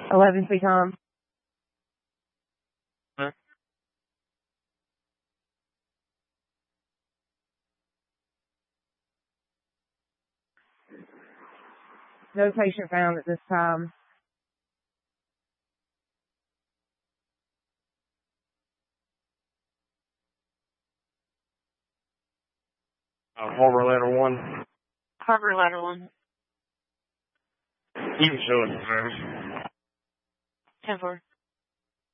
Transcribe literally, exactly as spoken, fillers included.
eleven speed time. Huh? No patient found at this time. Uh, Harbor Ladder one. Harbor Ladder one. You can show it. ten four.